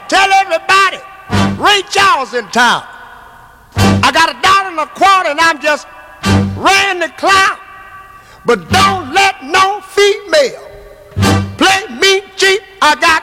Tell everybody, Ray Charles in town. I got $1.25 and I'm just ran the clown. But don't let no female play me cheap. I got